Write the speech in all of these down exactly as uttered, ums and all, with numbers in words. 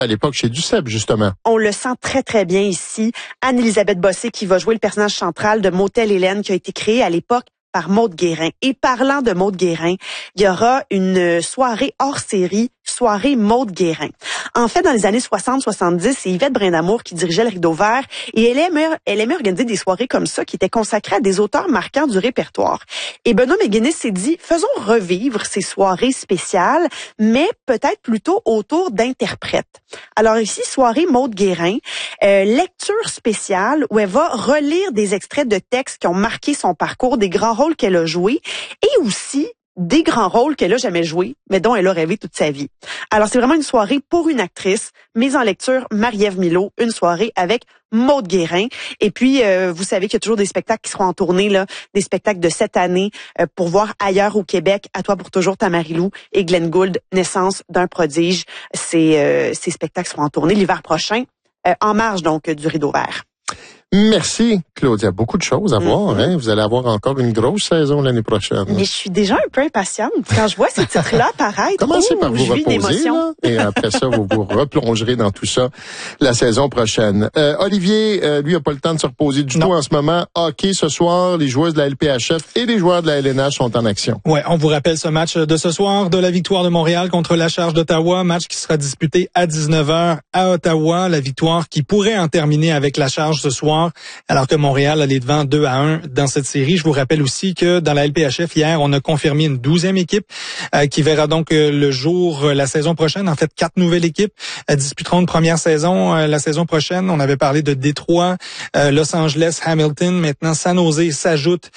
à l'époque chez Duceppe, justement. On le sent très, très bien ici. Anne-Élisabeth Bossé qui va jouer le personnage central de Motel Hélène qui a été créé à l'époque par Maude Guérin. Et parlant de Maude Guérin, il y aura une soirée hors série, soirée Maude Guérin. En fait, dans les années soixante soixante-dix, c'est Yvette Brindamour qui dirigeait le Rideau Vert et elle aimait, elle aimait organiser des soirées comme ça qui étaient consacrées à des auteurs marquants du répertoire. Et Benoît McGuinness s'est dit, faisons revivre ces soirées spéciales, mais peut-être plutôt autour d'interprètes. Alors ici, soirée Maude Guérin, euh, lecture spéciale où elle va relire des extraits de textes qui ont marqué son parcours, des grands rôles qu'elle a joués et aussi des grands rôles qu'elle a jamais joués, mais dont elle a rêvé toute sa vie. Alors, c'est vraiment une soirée pour une actrice, mise en lecture Marie-Ève Milot, une soirée avec Maude Guérin. Et puis, euh, vous savez qu'il y a toujours des spectacles qui seront en tournée, là, des spectacles de cette année euh, pour voir ailleurs au Québec. À toi pour toujours, Tamarilou et Glenn Gould, Naissance d'un prodige. Ces, euh, ces spectacles seront en tournée l'hiver prochain, euh, en marge donc du Rideau Vert. Merci, Claudia. Beaucoup de choses à mm-hmm. voir. Hein? Vous allez avoir encore une grosse saison l'année prochaine. Mais je suis déjà un peu impatiente quand je vois ces titres-là apparaître. Commencez oh, par vous reposer, là, et après ça, vous vous replongerez dans tout ça la saison prochaine. Euh, Olivier, euh, lui, a pas le temps de se reposer du non. tout en ce moment. Hockey ce soir, les joueuses de la L P H F et les joueurs de la L N H sont en action. Ouais, on vous rappelle ce match de ce soir de la victoire de Montréal contre la Charge d'Ottawa, match qui sera disputé à dix-neuf heures à Ottawa. La victoire qui pourrait en terminer avec la Charge ce soir, alors que Montréal allait devant deux à un dans cette série. Je vous rappelle aussi que dans la L P H F, hier, on a confirmé une douzième équipe euh, qui verra donc euh, le jour euh, la saison prochaine. En fait, quatre nouvelles équipes euh, disputeront une première saison euh, la saison prochaine. On avait parlé de Détroit, euh, Los Angeles, Hamilton. Maintenant, San Jose s'ajoute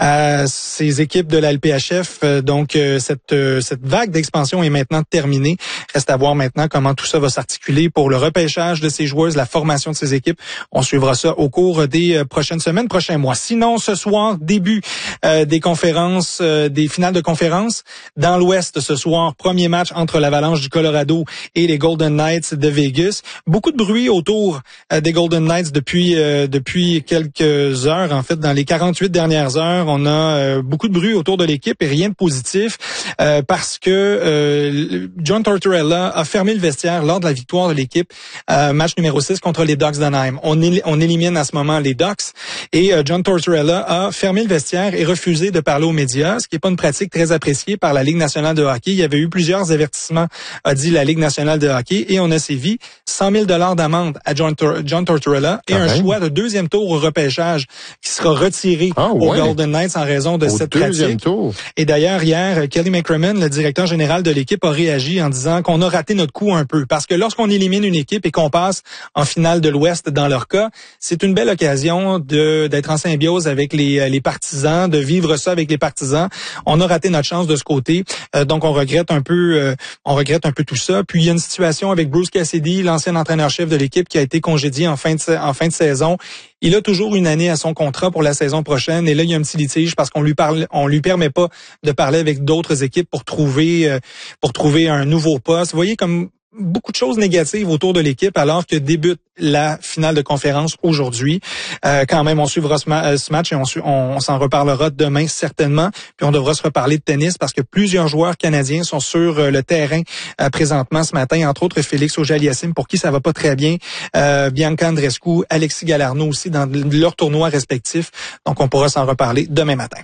à ces équipes de la L P H F. Euh, donc, euh, cette, euh, cette vague d'expansion est maintenant terminée. Reste à voir maintenant comment tout ça va s'articuler pour le repêchage de ces joueuses, la formation de ces équipes. On suivra ça au cours des prochaines semaines, prochains mois. Sinon, ce soir, début euh, des conférences, euh, des finales de conférences. Dans l'Ouest, ce soir, premier match entre l'Avalanche du Colorado et les Golden Knights de Vegas. Beaucoup de bruit autour euh, des Golden Knights depuis euh, depuis quelques heures. En fait, dans les quarante-huit dernières heures, on a euh, beaucoup de bruit autour de l'équipe et rien de positif euh, parce que euh, John Tortorella a fermé le vestiaire lors de la victoire de l'équipe, euh, match numéro six contre les Ducks d'Anaheim. On, éli- on élimine à ce moment les Ducks et euh, John Tortorella a fermé le vestiaire et refusé de parler aux médias, ce qui n'est pas une pratique très appréciée par la Ligue nationale de hockey. Il y avait eu plusieurs avertissements, a dit la Ligue nationale de hockey, et on a sévi cent mille dollars d'amende à John, Tor- John Tortorella et un choix de deuxième tour au repêchage qui sera retiré ah, aux ouais. Golden Knights en raison de au cette pratique. Tour. Et d'ailleurs, hier, Kelly McCrimmon, le directeur général de l'équipe, a réagi en disant qu'on a raté notre coup un peu. Parce que lorsqu'on élimine une équipe et qu'on passe en finale de l'Ouest, dans leur cas, c'est une belle occasion de d'être en symbiose avec les, les partisans, de vivre ça avec les partisans. On a raté notre chance de ce côté. Euh, donc, on regrette un peu euh, on regrette un peu tout ça. Puis, il y a une situation avec Bruce Cassidy, l'ancien entraîneur-chef de l'équipe, qui a été congédié en fin de, en fin de saison. Il a toujours une année à son contrat pour la saison prochaine. Et là, il y a un petit litige parce qu'on lui parle, on lui permet pas de parler avec d'autres équipes pour trouver, euh, pour trouver un nouveau poste. Vous voyez comme beaucoup de choses négatives autour de l'équipe alors que débute la finale de conférence aujourd'hui. Euh, quand même, on suivra ce, ma- ce match et on, su- on, on s'en reparlera demain certainement. Puis on devra se reparler de tennis parce que plusieurs joueurs canadiens sont sur euh, le terrain euh, présentement ce matin, entre autres Félix Auger-Aliassime pour qui ça va pas très bien, euh, Bianca Andreescu, Alexis Galarneau aussi dans leurs tournois respectifs. Donc on pourra s'en reparler demain matin.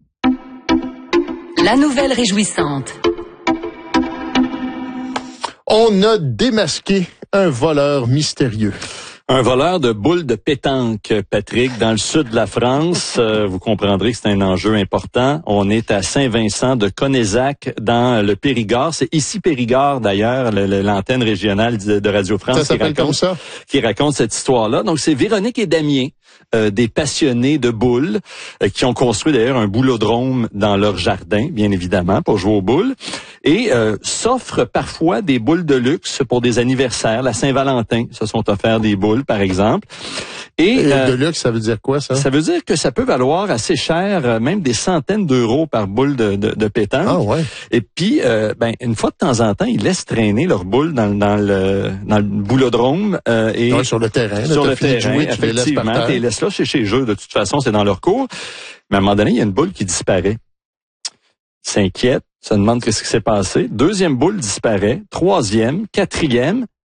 La nouvelle réjouissante. On a démasqué un voleur mystérieux. Un voleur de boules de pétanque, Patrick, dans le sud de la France. Euh, vous comprendrez que c'est un enjeu important. On est à Saint-Vincent de Connézac, dans le Périgord. C'est ici Périgord, d'ailleurs, le, le, l'antenne régionale de, de Radio France. Ça s'appelle qui raconte, comme ça? Qui raconte cette histoire-là. Donc, c'est Véronique et Damien, euh, des passionnés de boules, euh, qui ont construit d'ailleurs un boulodrome dans leur jardin, bien évidemment, pour jouer aux boules. Et euh, s'offrent parfois des boules de luxe pour des anniversaires. La Saint-Valentin se sont offerts des boules, par exemple. Et, Et euh, de luxe, ça veut dire quoi, ça? Ça veut dire que ça peut valoir assez cher, même des centaines d'euros par boule de, de, de pétanque. Ah ouais. Et puis, euh, ben, une fois de temps en temps, ils laissent traîner leurs boules dans, dans le dans le boulodrome. Euh, et ouais, sur le terrain. Sur là, le terrain, jouer, tu effectivement. Tu les laisses là, c'est chez eux. De toute façon, c'est dans leur cours. Mais à un moment donné, il y a une boule qui disparaît. S'inquiète, se demande qu'est-ce qui s'est passé. Deuxième boule disparaît. Troisième, quatrième.